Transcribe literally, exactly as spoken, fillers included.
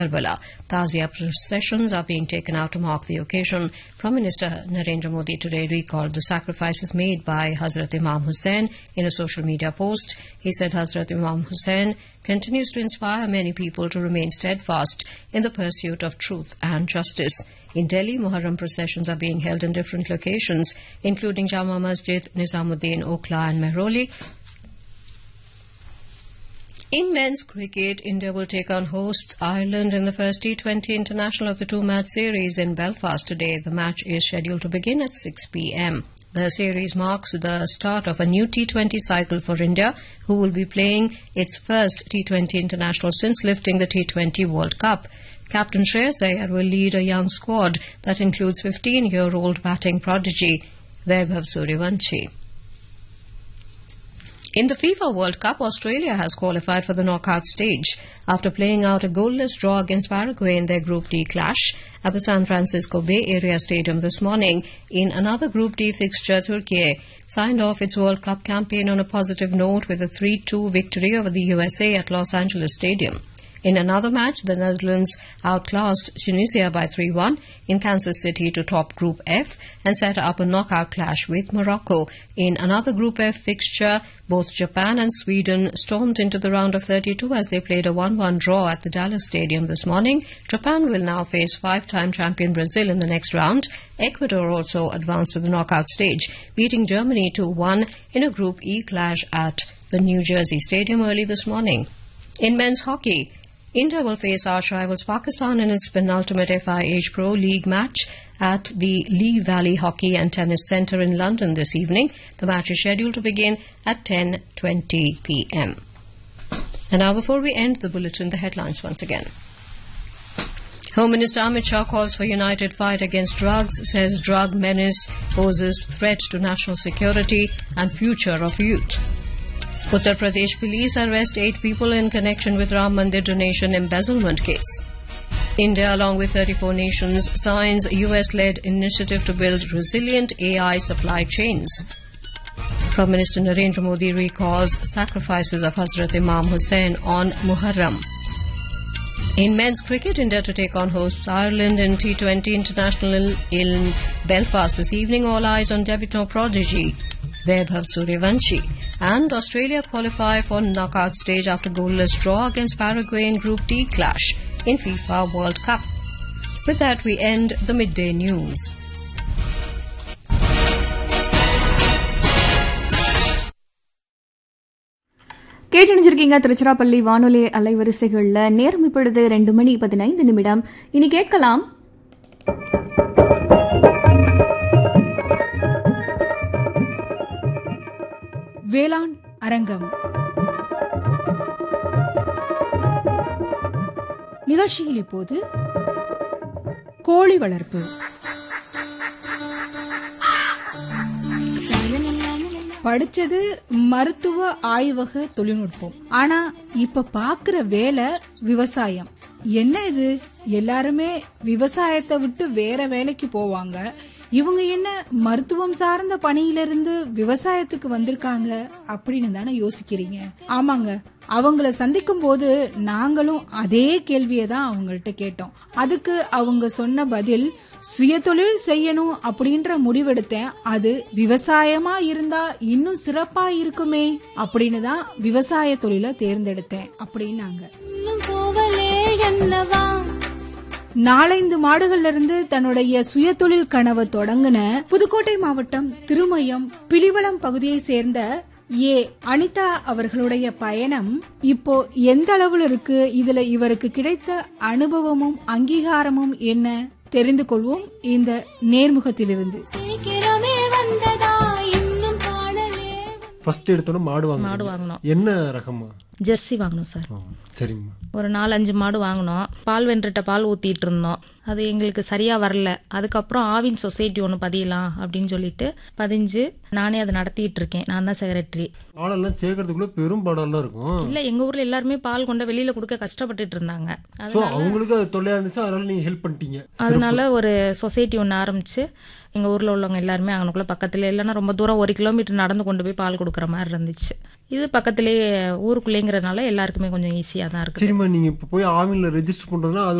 Karbala. Tazia processions are being taken out to mark the occasion. Prime Minister Narendra Modi today recalled the sacrifices made by Hazrat Imam Hussain in a social media post. He said Hazrat Imam Hussain continues to inspire many people to remain steadfast in the pursuit of truth and justice. In Delhi, Muharram processions are being held in different locations, including Jama Masjid, Nizamuddin, Okhla and Mehroli. In men's cricket, India will take on hosts Ireland in the first T twenty international of the two-match series in Belfast today. The match is scheduled to begin at six p m. The series marks the start of a new T twenty cycle for India, who will be playing its first T twenty international since lifting the T twenty World Cup. Captain Shreyas Iyer will lead a young squad that includes fifteen-year-old batting prodigy Vaibhav Suryavanshi. In the FIFA World Cup, Australia has qualified for the knockout stage after playing out a goalless draw against Paraguay in their Group D clash at the San Francisco Bay Area Stadium this morning. In another Group D fixture, Turkey signed off its World Cup campaign on a positive note with a three two victory over the U S A at Los Angeles Stadium. In another match, the Netherlands outclassed Tunisia by three one in Kansas City to top Group F and set up a knockout clash with Morocco. In another Group F fixture, both Japan and Sweden stormed into the round of thirty-two as they played a one one draw at the Dallas Stadium this morning. Japan will now face five-time champion Brazil in the next round. Ecuador also advanced to the knockout stage, beating Germany two one in a Group E clash at the New Jersey Stadium early this morning. In men's hockey, India will face arch rivals Pakistan in its penultimate F I H Pro League match at the Lee Valley Hockey and Tennis Centre in London this evening. The match is scheduled to begin at ten twenty p m. And now, before we end the bulletin, the headlines once again. Home Minister Amit Shah calls for united fight against drugs, says drug menace poses threat to national security and future of youth. Uttar Pradesh police arrest eight people in connection with Ram Mandir donation embezzlement case. India, along with thirty-four nations, signs U S-led initiative to build resilient A I supply chains. Prime Minister Narendra Modi recalls sacrifices of Hazrat Imam Hussain on Muharram. In men's cricket, India to take on hosts Ireland in T twenty international in Belfast this evening. All eyes on debutant prodigy Vaibhav Suryavanshi. And Australia qualify for knockout stage after goalless draw against Paraguay in Group D clash in FIFA World Cup. With that, we end the midday news. கேட்டணிஞ்சிருக்கீங்க Tiruchirappalli வானொலி அலைவரிசைகள்ல. நேரம் இப்பொழுது ரெண்டு மணி பதினைந்து நிமிடம். இனி கேட்கலாம் வேளாண் அரங்கம். நிகழ்ச்சியில் இப்போது கோழி வளர்ப்பு. படிச்சது மருத்துவ ஆய்வக தொழில்நுட்பம், ஆனா இப்ப பாக்குற வேலை விவசாயம். என்ன இது, எல்லாருமே விவசாயத்தை விட்டு வேற வேலைக்கு போவாங்க. இவங்க என்ன மருத்துவம் சார்ந்த பணியிலிருந்து விவசாயத்துக்கு வந்திருக்காங்க அப்படின்னு தானே யோசிக்கிறீங்க. ஆமாங்க, அவங்கள சந்திக்கும் போது நாங்களும் அதே கேள்வியை தான் அவங்கள்ட்ட கேட்டோம். அதுக்கு அவங்க சொன்ன பதில், சுயதொழில் செய்யணும் அப்படின்ற முடிவெடுத்தேன், அது விவசாயமா இருந்தா இன்னும் சிறப்பா இருக்குமே அப்படின்னு தான் விவசாய தொழிலை தேர்ந்தெடுத்தேன் அப்படின்னாங்க. நாலைந்து மாடுகள்ல இருந்து தன்னுடைய சுயதொழில் கனவை தொடங்கின புதுக்கோட்டை மாவட்டம் திருமயம் பிலிவளம் பகுதியை சேர்ந்த ஏ அனிதா அவர்களுடைய பயணம் இப்போ எந்த அளவுல இருக்கு, இதுல இவருக்கு கிடைத்த அனுபவமும் அங்கீகாரமும் என்ன தெரிந்து கொள்வோம் இந்த நேர்முகத்திலிருந்து. ஃபர்ஸ்ட் எடுத்தோம் மாடு வாங்கணும். மாடு வாங்கணும். என்ன ரகமா? ஜெர்சி வாங்கணும் சார். சரிங்கம்மா. ஒரு நாலஞ்சு மாடு வாங்கினோம். பால் வென்றுட்ட பால் ஊற்றிட்டு இருந்தோம். அது எங்களுக்கு சரியாக வரல. அதுக்கப்புறம் ஆவின் சொசைட்டி ஒன்று பதியலாம் அப்படின்னு சொல்லிட்டு பதிஞ்சு நானே அதை நடத்திட்டு இருக்கேன். நான் தான் செக்ரட்டரி. பாலெல்லாம் சேர்க்கறதுக்குள்ள பெரும் பாடெல்லாம் இருக்கும். இல்லை, எங்கள் ஊரில் எல்லாருமே பால் கொண்டு வெளியில் கொடுக்க கஷ்டப்பட்டுட்டு இருந்தாங்க. அவங்களுக்கு அது தொல்லையா இருந்துச்சு, அதனால நீங்கள் ஹெல்ப் பண்ணிட்டீங்க. அதனால ஒரு சொசைட்டி ஒன்று ஆரம்பிச்சு எங்கள் ஊரில் உள்ளவங்க எல்லாருமே அங்கனுக்குள்ளே பக்கத்தில், இல்லைன்னா ரொம்ப தூரம் ஒரு கிலோமீட்டர் நடந்து கொண்டு போய் பால் கொடுக்குற மாதிரி இருந்துச்சு. இது பக்கத்துலேயே ஊருக்குள்ளேங்கிறதுனால எல்லாருக்குமே கொஞ்சம் ஈஸியாக தான் இருக்குது. சரிம்மா, நீங்க இப்ப போய் ஆவின்ல ரெஜிஸ்டர் பண்றதுன்னா அது